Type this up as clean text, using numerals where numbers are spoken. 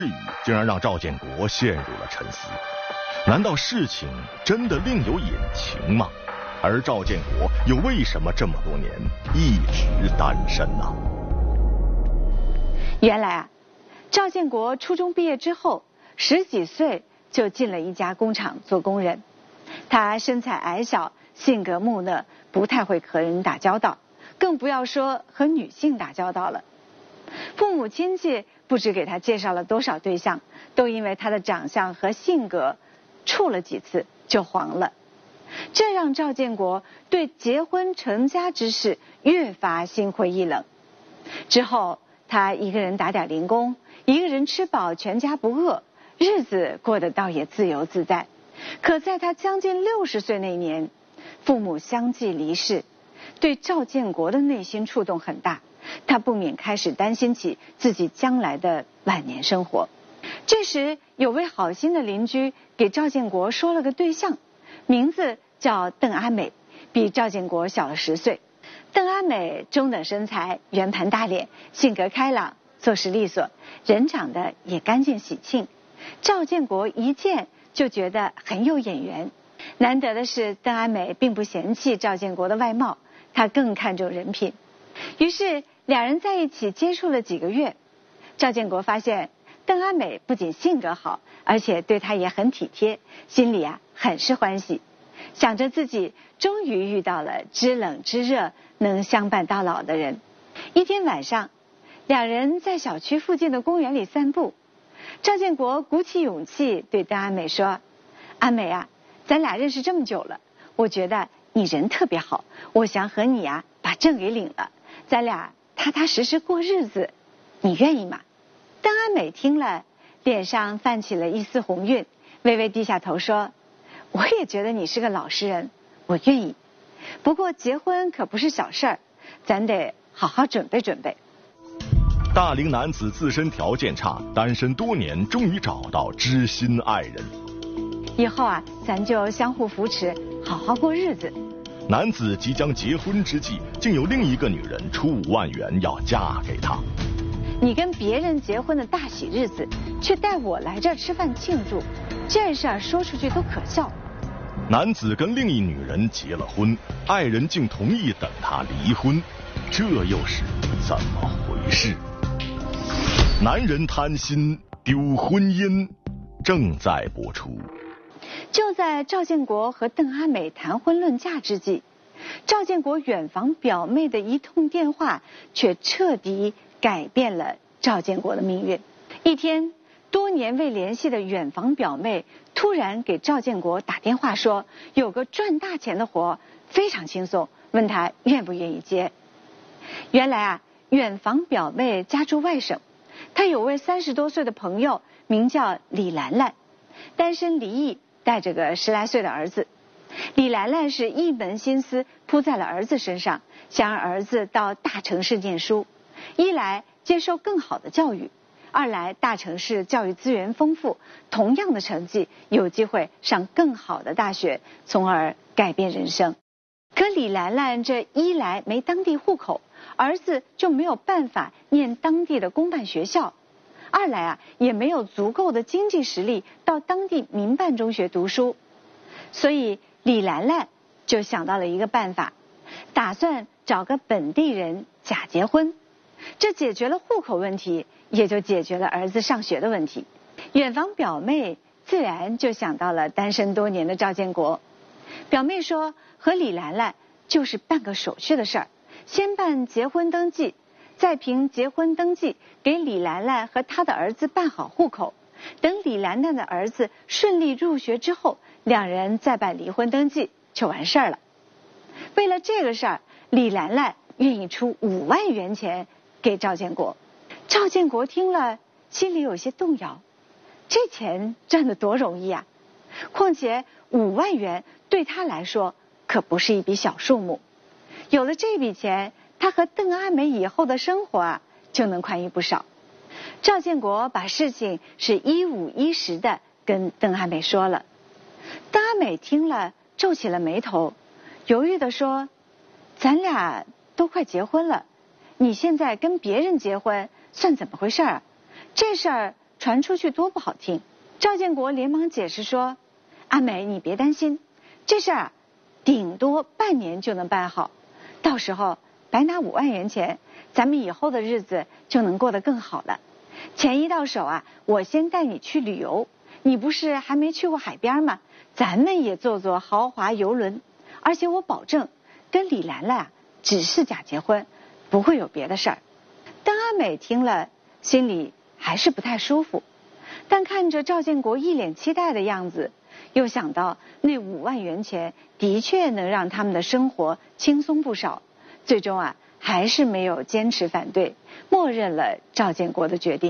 语竟然让赵建国陷入了沉思。难道事情真的另有隐情吗？而赵建国又为什么这么多年一直单身呢？ 原来赵建国初中毕业之后10几岁就进了一家工厂做工人。他身材矮小，性格木讷，不太会和人打交道，更不要说和女性打交道了。父母亲戚不知给他介绍了多少对象，都因为他的长相和性格处了几次就黄了。这让赵建国对结婚成家之事越发心灰意冷。之后他一个人打点零工，一个人吃饱全家不饿，日子过得倒也自由自在。可在他将近60岁那年，父母相继离世，对赵建国的内心触动很大，他不免开始担心起自己将来的晚年生活。这时有位好心的邻居给赵建国说了个对象，名字叫邓阿美，比赵建国小了10岁。邓阿美中等身材，圆盘大脸，性格开朗，做事利索，人长得也干净喜庆。赵建国一见就觉得很有眼缘。难得的是，邓阿美并不嫌弃赵建国的外貌，她更看重人品。于是两人在一起接触了几个月，赵建国发现邓阿美不仅性格好，而且对他也很体贴，心里很是欢喜，想着自己终于遇到了知冷知热能相伴到老的人。一天晚上，两人在小区附近的公园里散步，赵建国鼓起勇气对邓阿美说：阿美啊，咱俩认识这么久了，我觉得你人特别好，我想和你把证给领了，咱俩踏踏实实过日子，你愿意吗？邓阿美听了，脸上泛起了一丝红晕，微微低下头说：我也觉得你是个老实人，我愿意，不过结婚可不是小事儿，咱得好好准备准备。 大龄男子自身条件差，单身多年，终于找到知心爱人。 以后咱就相互扶持，好好过日子。 男子即将结婚之际，竟有另一个女人出5万元要嫁给他。 你跟别人结婚的大喜日子，却带我来这儿吃饭庆祝，这事儿说出去都可笑。 男子跟另一女人结了婚，爱人竟同意等他离婚，这又是怎么回事？男人贪心丢婚姻，正在播出。 就在赵建国和邓阿美谈婚论嫁之际，赵建国远房表妹的一通电话却彻底改变了赵建国的命运。一天，多年未联系的远房表妹突然给赵建国打电话说，有个赚大钱的活非常轻松，问他愿不愿意接。原来远房表妹家住外省，她有位30多岁的朋友，名叫李兰兰，单身离异，带着个10来岁的儿子。李兰兰是一门心思扑在了儿子身上，想让儿子到大城市念书，一来接受更好的教育，二来大城市教育资源丰富，同样的成绩有机会上更好的大学，从而改变人生。可李兰兰这一来没当地户口，儿子就没有办法念当地的公办学校，二来也没有足够的经济实力到当地民办中学读书。所以李兰兰就想到了一个办法，打算找个本地人假结婚，这解决了户口问题，也就解决了儿子上学的问题。远房表妹自然就想到了单身多年的赵建国。表妹说，和李兰兰就是办个手续的事儿，先办结婚登记，再凭结婚登记给李兰兰和她的儿子办好户口，等李兰兰的儿子顺利入学之后，两人再办离婚登记就完事儿了。为了这个事儿，李兰兰愿意出5万元钱给赵建国。赵建国听了心里有些动摇，这钱赚得多容易况且5万元对他来说可不是一笔小数目。有了这笔钱，他和邓阿美以后的生活就能宽裕不少。赵建国把事情是一五一十的跟邓阿美说了。邓阿美听了皱起了眉头，犹豫地说，咱俩都快结婚了，你现在跟别人结婚算怎么回事？这事儿传出去多不好听。赵建国连忙解释说：“阿美，你别担心，这事儿顶多半年就能办好，到时候白拿5万元钱，咱们以后的日子就能过得更好了。钱一到手啊，我先带你去旅游，你不是还没去过海边吗？咱们也坐坐豪华游轮，而且我保证跟李兰兰只是假结婚，不会有别的事儿。”邓阿美听了心里还是不太舒服，但看着赵建国一脸期待的样子，又想到那5万元钱的确能让他们的生活轻松不少，最终还是没有坚持反对，默认了赵建国的决定。